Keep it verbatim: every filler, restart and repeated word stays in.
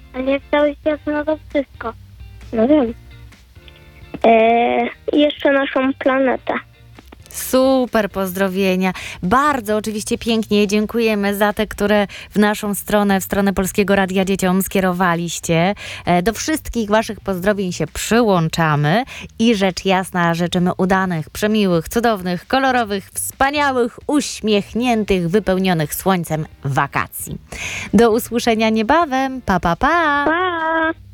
Ale cały świat no to wszystko. No wiem. Eee, jeszcze naszą planetę. Super pozdrowienia. Bardzo oczywiście pięknie dziękujemy za te, które w naszą stronę, w stronę Polskiego Radia Dzieciom skierowaliście. E, Do wszystkich waszych pozdrowień się przyłączamy i rzecz jasna życzymy udanych, przemiłych, cudownych, kolorowych, wspaniałych, uśmiechniętych, wypełnionych słońcem wakacji. Do usłyszenia niebawem. Pa, pa, pa! Pa!